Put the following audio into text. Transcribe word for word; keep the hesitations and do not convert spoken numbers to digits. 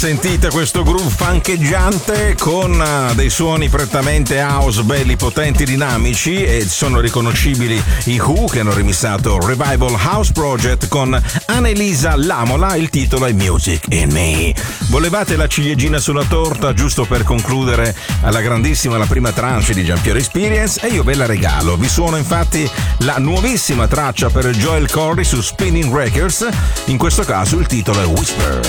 sentite questo groove funcheggiante con dei suoni prettamente house belli potenti dinamici, e sono riconoscibili i Who che hanno rimissato Revival House Project con Annelisa Lamola. Il titolo è Music in Me. Volevate la ciliegina sulla torta giusto per concludere alla grandissima la prima tranche di Giampiero Experience, e io ve la regalo. Vi suono infatti la nuovissima traccia per Joel Corry su Spinning Records. In questo caso il titolo è Whisper.